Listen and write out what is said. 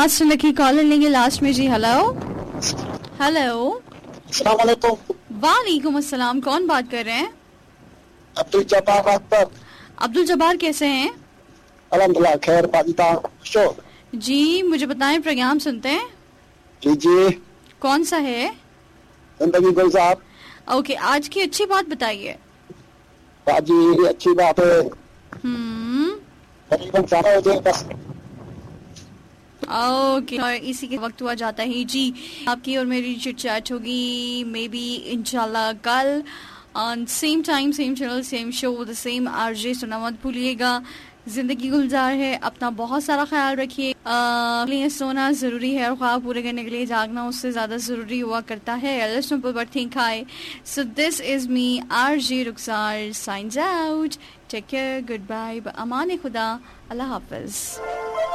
Last lucky collar लेंगे last में जी। Hello hello, अस्सलाम वालेकुम। वालेकुम अस्सलाम, कौन बात कर रहे हैं? अब्दुल जब्बार अख्तर। अब्दुल जब्बार कैसे हैं? अल्हम्दुलिल्लाह खैर बाजिता शो। जी मुझे बताएं, प्रोग्राम सुनते हैं? जी जी। कौन सा है? जिंदगी गुलजार। ओके, आज की अच्छी बात बताइए। बाजी अच्छी बात है, तकरीबन 12 बजे बस। ओके, और इसी के वक्त हुआ जाता है जी। आपकी और मेरी चिट चैट होगी मे बी इंशाल्लाह कल on same time same channel same show the same RJ. सुना मत भूलिएगा। जिंदगी गुलजार है, अपना बहुत सारा ख्याल रखिए। सोना जरूरी है और ख्वाब पूरे करने के लिए जागना उससे ज्यादा जरूरी हुआ करता है। So this is me RJ Rukhsar science out. Take care, good bye, अमान खुदा, अल्लाह हाफिज।